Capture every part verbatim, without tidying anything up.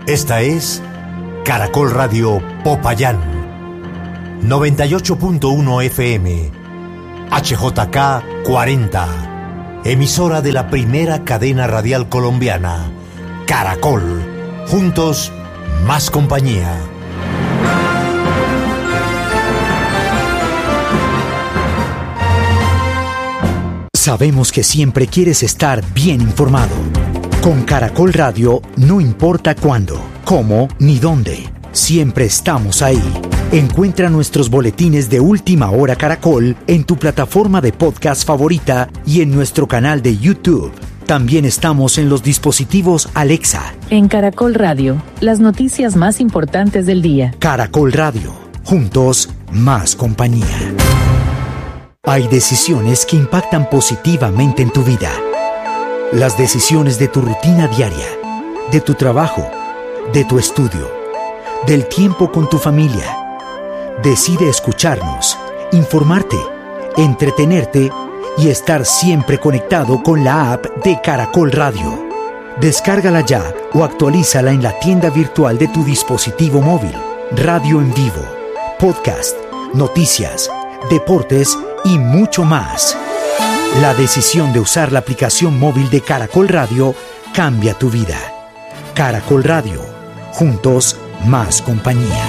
Esta es Caracol Radio Popayán, noventa y ocho punto uno F M, H J K cuarenta, emisora de la primera cadena radial colombiana, Caracol. Juntos, más compañía. Sabemos que siempre quieres estar bien informado. Con Caracol Radio, no importa cuándo, cómo ni dónde, siempre estamos ahí. Encuentra nuestros boletines de Última Hora Caracol en tu plataforma de podcast favorita y en nuestro canal de YouTube. También estamos en los dispositivos Alexa. En Caracol Radio, las noticias más importantes del día. Caracol Radio, juntos, más compañía. Hay decisiones que impactan positivamente en tu vida. Las decisiones de tu rutina diaria, de tu trabajo, de tu estudio, del tiempo con tu familia. Decide escucharnos, informarte, entretenerte y estar siempre conectado con la app de Caracol Radio. Descárgala ya o actualízala en la tienda virtual de tu dispositivo móvil. Radio en vivo, podcast, noticias, deportes y mucho más. La decisión de usar la aplicación móvil de Caracol Radio cambia tu vida. Caracol Radio, juntos, más compañía.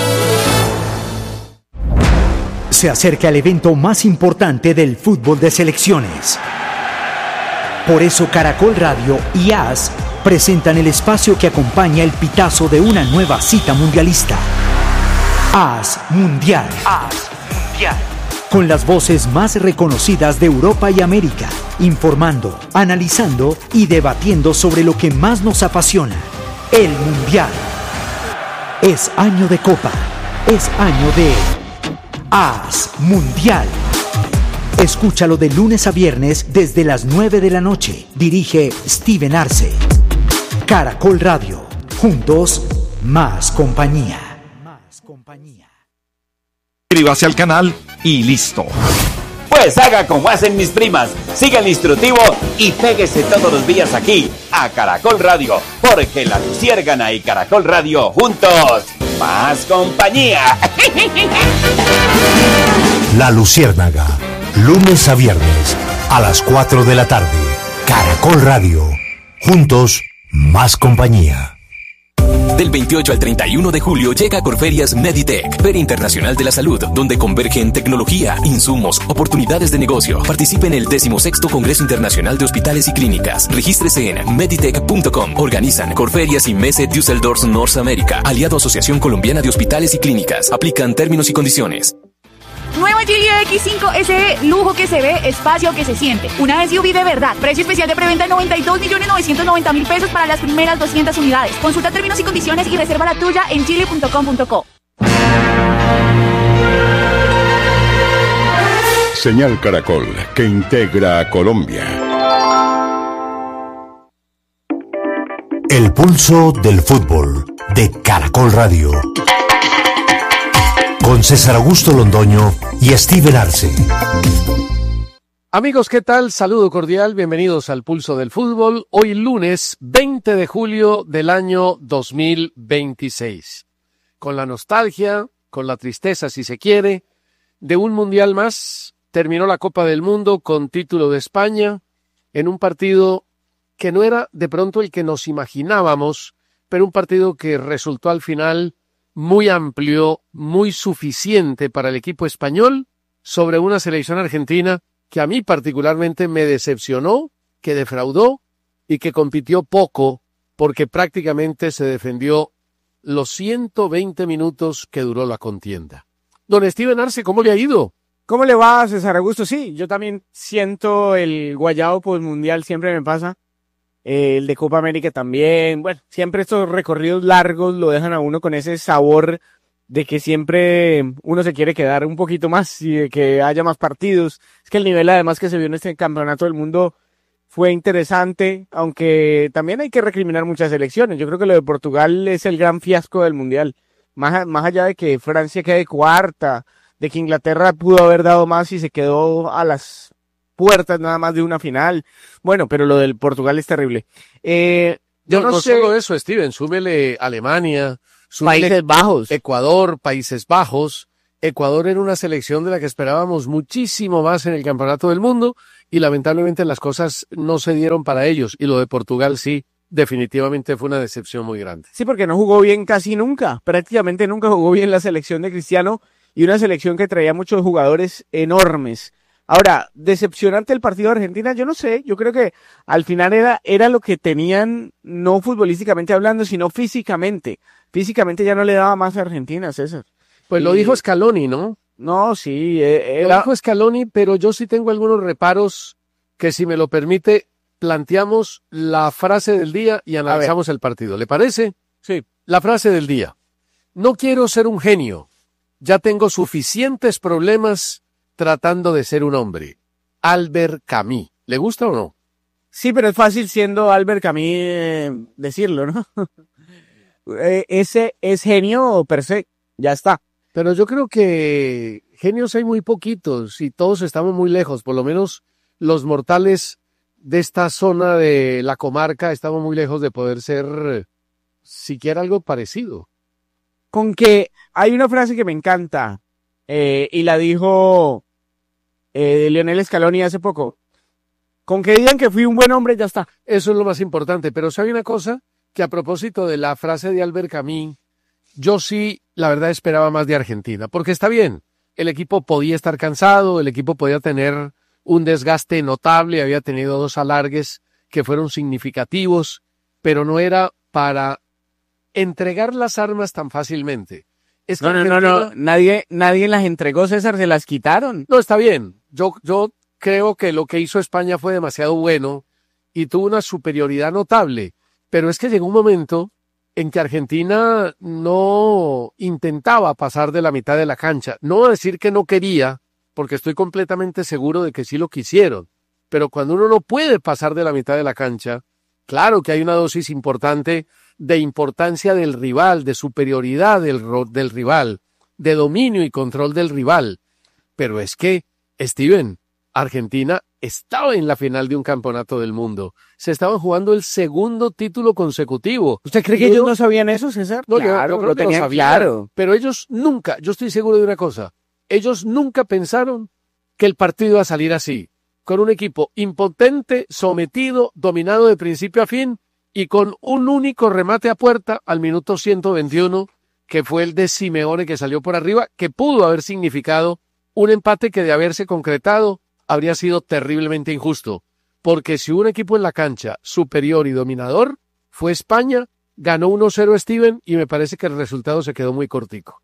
Se acerca el evento más importante del fútbol de selecciones. Por eso Caracol Radio y A S presentan el espacio que acompaña el pitazo de una nueva cita mundialista. A S Mundial. A S Mundial. Con las voces más reconocidas de Europa y América, informando, analizando y debatiendo sobre lo que más nos apasiona, el Mundial. Es año de Copa, es año de A S Mundial. Escúchalo de lunes a viernes desde las nueve de la noche. Dirige Steven Arce. Caracol Radio, juntos, más compañía. Más compañía. Suscríbase al canal y listo. Pues haga como hacen mis primas, siga el instructivo y péguese todos los días aquí a Caracol Radio, porque La Luciérgana y Caracol Radio juntos, más compañía. La Luciérnaga, lunes a viernes a las cuatro de la tarde. Caracol Radio, juntos, más compañía. Del veintiocho al treinta y uno de julio llega a Corferias Meditech, Feria Internacional de la Salud, donde convergen tecnología, insumos, oportunidades de negocio. Participe en el decimosexto Congreso Internacional de Hospitales y Clínicas. Regístrese en meditech punto com. Organizan Corferias y Messe Düsseldorf North America, aliado Asociación Colombiana de Hospitales y Clínicas. Aplican términos y condiciones. Nueva Geely X cinco S E, lujo que se ve, espacio que se siente. Una S U V de verdad. Precio especial de preventa de noventa y dos millones novecientos noventa mil pesos para las primeras doscientas unidades. Consulta términos y condiciones y reserva la tuya en geely punto com punto co. Señal Caracol, que integra a Colombia. El pulso del fútbol de Caracol Radio. Con César Augusto Londoño y Steven Arce. Amigos, ¿qué tal? Saludo cordial, bienvenidos al Pulso del Fútbol. Hoy lunes veinte de julio del año dos mil veintiséis. Con la nostalgia, con la tristeza si se quiere, de un mundial más, terminó la Copa del Mundo con título de España en un partido que no era de pronto el que nos imaginábamos, pero un partido que resultó al final muy amplio, muy suficiente para el equipo español sobre una selección argentina que a mí particularmente me decepcionó, que defraudó y que compitió poco porque prácticamente se defendió los ciento veinte minutos que duró la contienda. Don Steven Arce, ¿cómo le ha ido? ¿Cómo le va, César Augusto? Sí, yo también siento el guayabo postmundial, siempre me pasa. Eh, el de Copa América también. Bueno, siempre estos recorridos largos lo dejan a uno con ese sabor de que siempre uno se quiere quedar un poquito más y de que haya más partidos. Es que el nivel además que se vio en este campeonato del mundo fue interesante, aunque también hay que recriminar muchas selecciones. Yo creo que lo de Portugal es el gran fiasco del mundial. Más, más allá de que Francia quede cuarta, de que Inglaterra pudo haber dado más y se quedó a las puertas nada más de una final. Bueno, pero lo del Portugal es terrible. Eh, Yo no, no, no sé. solo eso, Steven, súmele Alemania, súmele Países Bajos. Ecuador, Países Bajos. Ecuador era una selección de la que esperábamos muchísimo más en el Campeonato del Mundo y lamentablemente las cosas no se dieron para ellos. Y lo de Portugal sí, definitivamente fue una decepción muy grande. Sí, porque no jugó bien casi nunca. Prácticamente nunca jugó bien la selección de Cristiano y una selección que traía muchos jugadores enormes. Ahora, decepcionante el partido de Argentina, yo no sé, yo creo que al final era, era lo que tenían, no futbolísticamente hablando, sino físicamente. Físicamente ya no le daba más a Argentina, César. Pues lo Y- dijo Scaloni, ¿no? No, sí, eh, Lo era- dijo Scaloni, pero yo sí tengo algunos reparos que, si me lo permite, planteamos la frase del día y analizamos el partido. ¿Le parece? Sí. La frase del día. No quiero ser un genio. Ya tengo suficientes problemas tratando de ser un hombre. Albert Camus. ¿Le gusta o no? Sí, pero es fácil siendo Albert Camus eh, decirlo, ¿no? Eh, ese es genio per se, ya está. Pero yo creo que genios hay muy poquitos y todos estamos muy lejos. Por lo menos los mortales de esta zona de la comarca estamos muy lejos de poder ser eh, siquiera algo parecido. Con que hay una frase que me encanta eh, y la dijo eh, Lionel Scaloni hace poco. Con que digan que fui un buen hombre, ya está. Eso es lo más importante. Pero ¿sabe una cosa? Que a propósito de la frase de Albert Camus, yo sí, la verdad, esperaba más de Argentina. Porque está bien, el equipo podía estar cansado, el equipo podía tener un desgaste notable, había tenido dos alargues que fueron significativos, pero no era para entregar las armas tan fácilmente. Es que No, no, no, no, Argentina- nadie, nadie las entregó, César, se las quitaron. No, está bien. Yo, yo creo que lo que hizo España fue demasiado bueno y tuvo una superioridad notable. Pero es que llegó un momento en que Argentina no intentaba pasar de la mitad de la cancha. No voy a decir que no quería, porque estoy completamente seguro de que sí lo quisieron. Pero cuando uno no puede pasar de la mitad de la cancha, claro que hay una dosis importante de importancia del rival, de superioridad del, ro- del rival, de dominio y control del rival. Pero es que, Steven, Argentina estaba en la final de un campeonato del mundo. Se estaban jugando el segundo título consecutivo. ¿Usted cree que Y ellos uno- no sabían eso, César? No, yo- claro, yo creo lo que lo tenían sabían, claro. pero ellos nunca, yo estoy seguro de una cosa, ellos nunca pensaron que el partido iba a salir así, con un equipo impotente, sometido, dominado de principio a fin y con un único remate a puerta al minuto ciento veintiuno, que fue el de Simeone, que salió por arriba, que pudo haber significado un empate que, de haberse concretado, habría sido terriblemente injusto, porque si hubo un equipo en la cancha superior y dominador, fue España. Ganó uno cero Steven y me parece que el resultado se quedó muy cortico.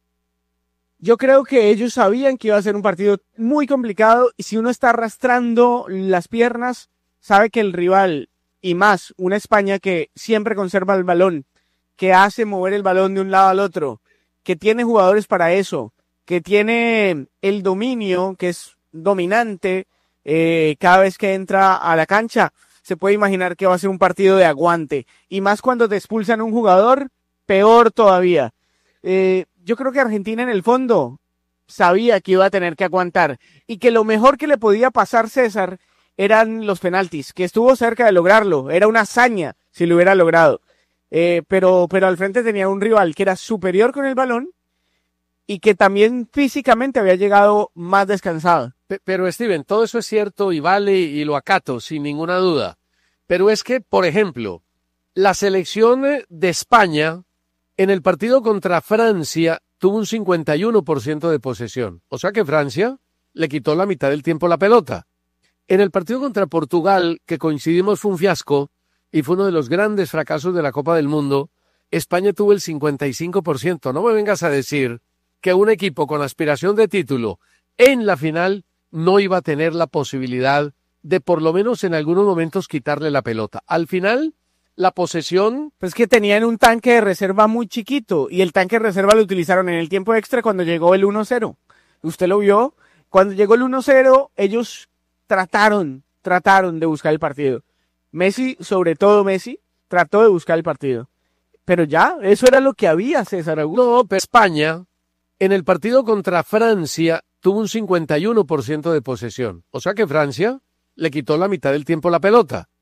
Yo creo que ellos sabían que iba a ser un partido muy complicado y si uno está arrastrando las piernas, sabe que el rival, y más una España que siempre conserva el balón, que hace mover el balón de un lado al otro, que tiene jugadores para eso, que tiene el dominio, que es dominante eh, cada vez que entra a la cancha, se puede imaginar que va a ser un partido de aguante. Y más cuando te expulsan un jugador, peor todavía. Eh, yo creo que Argentina en el fondo sabía que iba a tener que aguantar y que lo mejor que le podía pasar, César, eran los penaltis, que estuvo cerca de lograrlo. Era una hazaña si lo hubiera logrado. Eh, pero, pero al frente tenía un rival que era superior con el balón y que también físicamente había llegado más descansado. Pe- Pero Steven, todo eso es cierto y vale y lo acato sin ninguna duda. Pero es que, por ejemplo, la selección de España en el partido contra Francia tuvo un cincuenta y uno por ciento de posesión. O sea que Francia le quitó la mitad del tiempo la pelota. En el partido contra Portugal, que coincidimos fue un fiasco y fue uno de los grandes fracasos de la Copa del Mundo, España tuvo el cincuenta y cinco por ciento. No me vengas a decir que un equipo con aspiración de título en la final no iba a tener la posibilidad de por lo menos en algunos momentos quitarle la pelota. Al final, la posesión... Pues que tenían un tanque de reserva muy chiquito y el tanque de reserva lo utilizaron en el tiempo extra cuando llegó el uno cero. Usted lo vio. Cuando llegó el uno cero, ellos trataron, trataron de buscar el partido. Messi, sobre todo Messi, trató de buscar el partido. Pero ya, eso era lo que había, César Augusto. No, pero España, en el partido contra Francia, tuvo un cincuenta y uno por ciento de posesión. O sea que Francia le quitó la mitad del tiempo la pelota.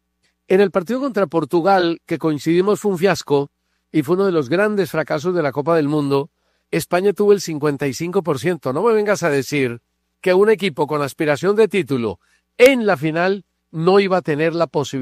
En el partido contra Portugal, que coincidimos fue un fiasco y fue uno de los grandes fracasos de la Copa del Mundo, España tuvo el cincuenta y cinco por ciento. No me vengas a decir que un equipo con aspiración de título en la final no iba a tener la posibilidad